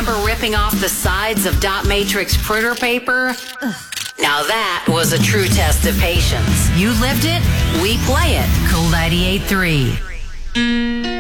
Remember ripping off the sides of dot matrix printer paper? Now that was a true test of patience. You lived it, we play it. Cool 98.3.